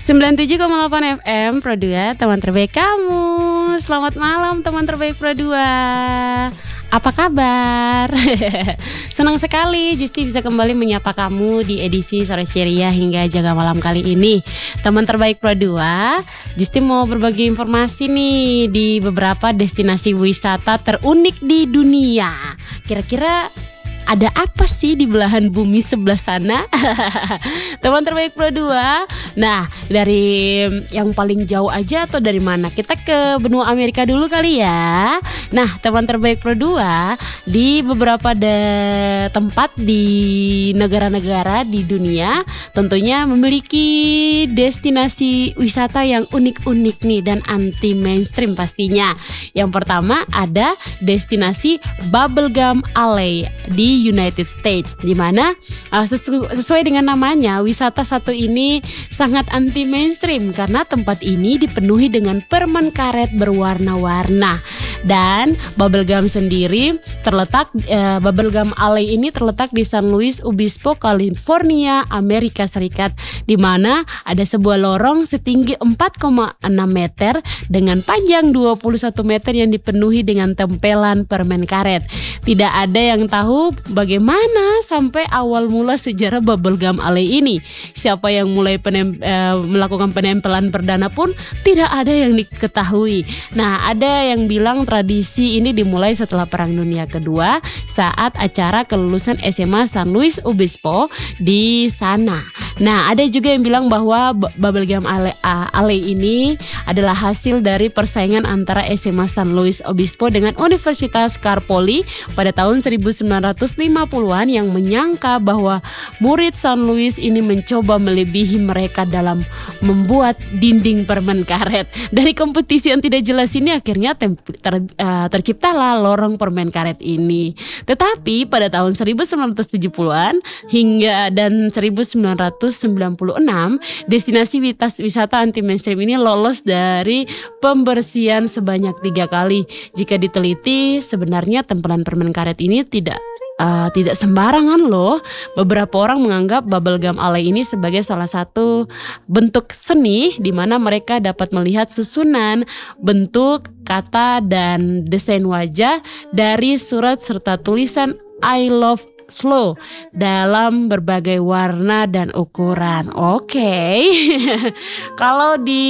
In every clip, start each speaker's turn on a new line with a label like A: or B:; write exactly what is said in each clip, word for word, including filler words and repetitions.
A: sembilan puluh tujuh koma delapan F M Pro dua, teman terbaik kamu. Selamat malam teman terbaik Pro dua. Apa kabar? Senang sekali Justi bisa kembali menyapa kamu di edisi Sore Ceria hingga jaga malam kali ini. Teman terbaik Pro dua, Justi mau berbagi informasi nih di beberapa destinasi wisata terunik di dunia. Kira-kira ada apa sih di belahan bumi sebelah sana? Teman terbaik Pro dua. Nah, dari yang paling jauh aja atau dari mana? Kita ke benua Amerika dulu kali ya. Nah, teman terbaik Pro dua, di beberapa de- tempat di negara-negara di dunia tentunya memiliki destinasi wisata yang unik-unik nih dan anti mainstream pastinya. Yang pertama ada destinasi Bubblegum Alley di United States, di mana uh, sesu- sesuai dengan namanya, wisata satu ini sangat anti mainstream karena tempat ini dipenuhi dengan permen karet berwarna-warna. Dan Bubblegum sendiri terletak uh, Bubblegum Alley ini terletak di San Luis Obispo, California, Amerika Serikat, di mana ada sebuah lorong setinggi empat koma enam meter dengan panjang dua puluh satu meter yang dipenuhi dengan tempelan permen karet. Tidak ada yang tahu bagaimana sampai awal mula sejarah Bubblegum Alley ini. Siapa yang mulai penem, eh, melakukan penempelan perdana pun tidak ada yang diketahui. Nah, ada yang bilang tradisi ini dimulai setelah Perang Dunia Kedua saat acara kelulusan S M A San Luis Obispo di sana. Nah, ada juga yang bilang bahwa Bubblegum Alley, uh, Alley ini adalah hasil dari persaingan antara S M A San Luis Obispo dengan Universitas Car Poly pada tahun seribu sembilan ratus lima puluhan yang menyangka bahwa murid San Luis ini mencoba melebihi mereka dalam membuat dinding permen karet. Dari kompetisi yang tidak jelas ini akhirnya ter, ter, uh, terciptalah lorong permen karet ini. Tetapi pada tahun seribu sembilan ratus tujuh puluhan hingga dan seribu sembilan ratus sembilan puluh enam destinasi wisata anti mainstream ini lolos dari pembersihan sebanyak tiga kali. Jika diteliti, sebenarnya tempelan permen karet ini tidak Uh, tidak sembarangan loh. Beberapa orang menganggap Bubblegum Alley ini sebagai salah satu bentuk seni di mana mereka dapat melihat susunan bentuk, kata, dan desain wajah dari surat serta tulisan I love slow dalam berbagai warna dan ukuran. Oke. Okay. Kalau di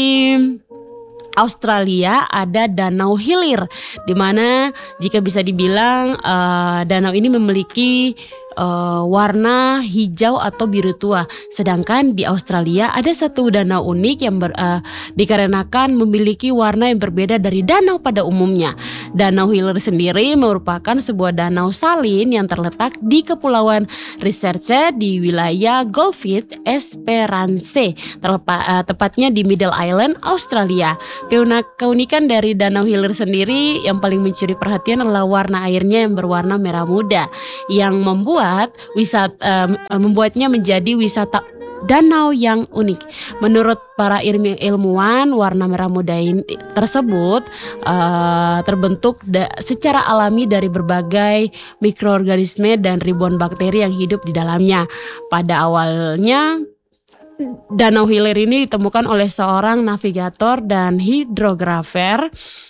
A: Australia ada Danau Hilir, di mana jika bisa dibilang uh, danau ini memiliki uh, warna hijau atau biru tua. Sedangkan di Australia ada satu danau unik yang ber, uh, dikarenakan memiliki warna yang berbeda dari danau pada umumnya. Danau Hilir sendiri merupakan sebuah danau salin yang terletak di Kepulauan Research di wilayah Goldfish Esperance, terlepa, uh, tepatnya di Middle Island, Australia. Keunikan dari Danau Hilir sendiri yang paling mencuri perhatian adalah warna airnya yang berwarna merah muda, yang membuat wisata uh, membuatnya menjadi wisata danau yang unik. Menurut para ilmuwan, warna merah muda ini tersebut uh, terbentuk da- secara alami dari berbagai mikroorganisme dan ribuan bakteri yang hidup di dalamnya. Pada awalnya Danau Hilir ini ditemukan oleh seorang navigator dan hidrografer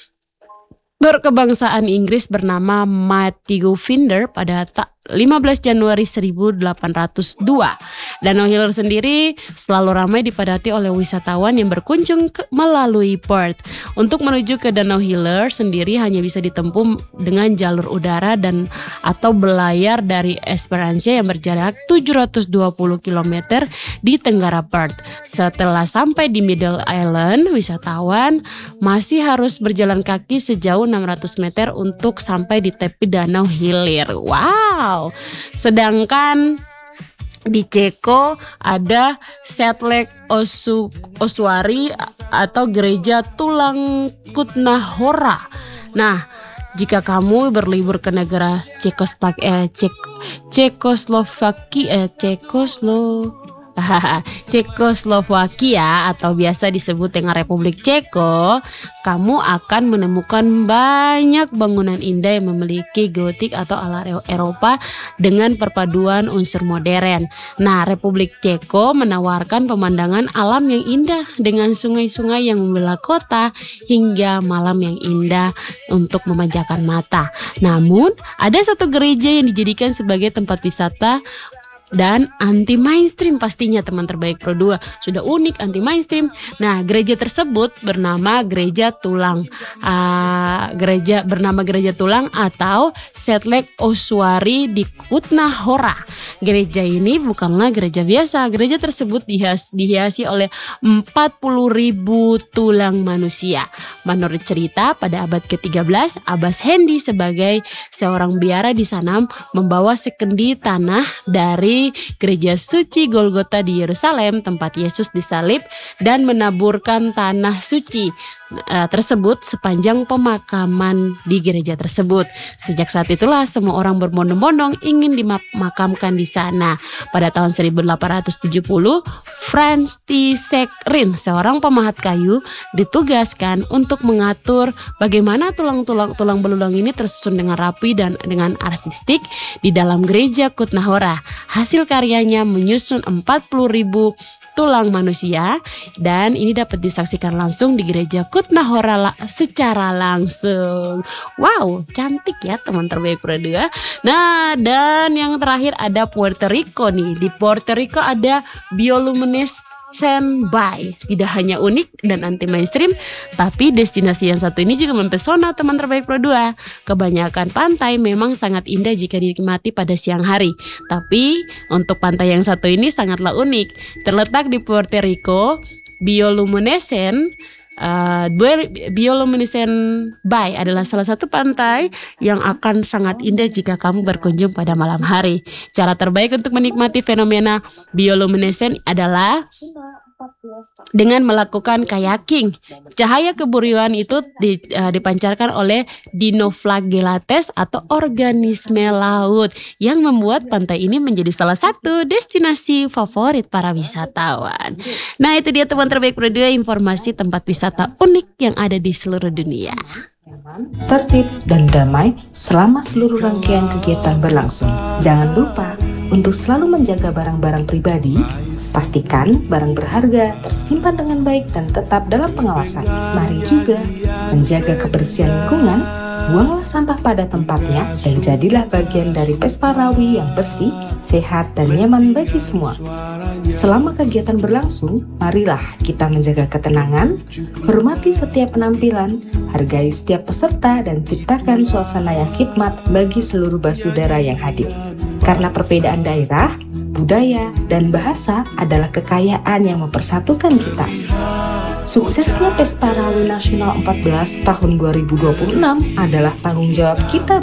A: berkebangsaan Inggris bernama Matthew Finder pada ta- lima belas Januari seribu delapan ratus dua. Danau Hilir sendiri selalu ramai dipadati oleh wisatawan yang berkunjung ke, melalui Perth. Untuk menuju ke Danau Hilir sendiri hanya bisa ditempuh dengan jalur udara dan atau belayar dari Esperance yang berjarak tujuh ratus dua puluh kilometer di tenggara Perth. Setelah sampai di Middle Island, wisatawan masih harus berjalan kaki sejauh enam ratus meter untuk sampai di tepi Danau Hilir. Wow. Sedangkan di Ceko ada Setlek Osu, Oswari atau Gereja Tulang Kutnahora. Nah, jika kamu berlibur ke negara Cekoslovak eh, Cek, Cekoslovaki eh, Cekoslo Cekoslovakia atau biasa disebut dengan Republik Ceko, kamu akan menemukan banyak bangunan indah yang memiliki gotik atau ala Eropa dengan perpaduan unsur modern. Nah, Republik Ceko menawarkan pemandangan alam yang indah dengan sungai-sungai yang membelah kota hingga malam yang indah untuk memanjakan mata. Namun, ada satu gereja yang dijadikan sebagai tempat wisata dan anti mainstream pastinya teman terbaik Pro dua. Sudah unik, anti mainstream. Nah, gereja tersebut bernama Gereja Tulang. Uh, gereja bernama Gereja Tulang atau Setlek Oswari di Kutna Hora. Gereja ini bukanlah gereja biasa. Gereja tersebut dihias, dihiasi oleh empat puluh ribu tulang manusia. Menurut cerita, pada abad ketiga belas, Abbas Hendi sebagai seorang biara di sana membawa sekendi tanah dari Gereja Suci Golgota di Yerusalem, tempat Yesus disalib, dan menaburkan tanah suci uh, tersebut sepanjang pemakaman di gereja tersebut. Sejak saat itulah semua orang berbondong-bondong ingin dimakamkan di sana. Pada tahun seribu delapan ratus tujuh puluh, Franz Tisserkring, seorang pemahat kayu, ditugaskan untuk mengatur bagaimana tulang-tulang tulang belulang ini tersusun dengan rapi dan dengan artistik di dalam gereja Kutna Hora. Hasil karyanya menyusun empat puluh ribu tulang manusia dan ini dapat disaksikan langsung di gereja Kutna Hora secara langsung. Wow, cantik ya teman terbaik Pro dua. Nah, dan yang terakhir ada Puerto Rico nih. Di Puerto Rico ada bioluminescent bay. Tidak hanya unik dan anti mainstream, tapi destinasi yang satu ini juga mempesona teman terbaik Pro dua. Kebanyakan pantai memang sangat indah jika dinikmati pada siang hari. Tapi untuk pantai yang satu ini sangatlah unik. Terletak di Puerto Rico, bioluminescent Uh, bioluminescent bay adalah salah satu pantai yang akan sangat indah jika kamu berkunjung pada malam hari. Cara terbaik untuk menikmati fenomena bioluminescent adalah dengan melakukan kayaking. Cahaya kebiruan itu di, uh, dipancarkan oleh dinoflagellates atau organisme laut yang membuat pantai ini menjadi salah satu destinasi favorit para wisatawan. Nah, itu dia teman terbaik Pro dua, informasi tempat wisata unik yang ada di seluruh dunia.
B: Tertib dan damai selama seluruh rangkaian kegiatan berlangsung. Jangan lupa untuk selalu menjaga barang-barang pribadi. Pastikan barang berharga tersimpan dengan baik dan tetap dalam pengawasan. Mari juga menjaga kebersihan lingkungan. Buanglah sampah pada tempatnya dan jadilah bagian dari Vespa Rawi yang bersih, sehat, dan nyaman bagi semua. Selama kegiatan berlangsung, marilah kita menjaga ketenangan, hormati setiap penampilan, hargai setiap peserta, dan ciptakan suasana yang khidmat bagi seluruh basudara yang hadir. Karena perbedaan daerah, budaya, dan bahasa adalah kekayaan yang mempersatukan kita. Suksesnya Vespa Rawi Nasional empat belas tahun dua ribu dua puluh enam adalah tanggung jawab kita